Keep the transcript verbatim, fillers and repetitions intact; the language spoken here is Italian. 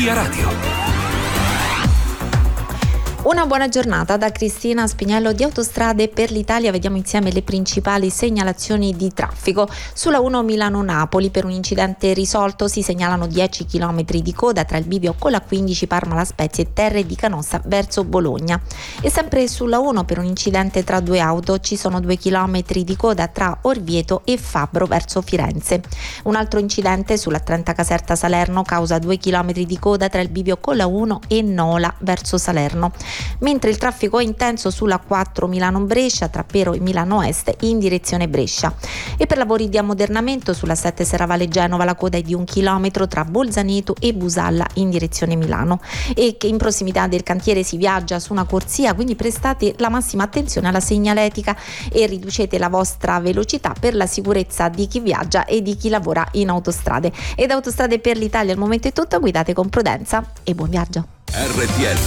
Via Radio. Una buona giornata da Cristina Spinello di Autostrade per l'Italia. Vediamo insieme le principali segnalazioni di traffico. Sulla uno Milano-Napoli per un incidente risolto si segnalano dieci chilometri di coda tra il bivio con la quindici Parma La Spezia e Terre di Canossa verso Bologna. E sempre sulla uno per un incidente tra due auto ci sono due chilometri di coda tra Orvieto e Fabbro verso Firenze. Un altro incidente sulla trenta Caserta Salerno causa due chilometri di coda tra il bivio con la uno e Nola verso Salerno. Mentre il traffico è intenso sulla quattro Milano-Brescia tra Pero e Milano Est in direzione Brescia. E per lavori di ammodernamento sulla sette Serravalle Genova la coda è di un chilometro tra Bolzaneto e Busalla in direzione Milano, e che in prossimità del cantiere si viaggia su una corsia, quindi prestate la massima attenzione alla segnaletica e riducete la vostra velocità per la sicurezza di chi viaggia e di chi lavora in autostrade. Ed Autostrade per l'Italia al momento è tutto, guidate con prudenza e buon viaggio. R T L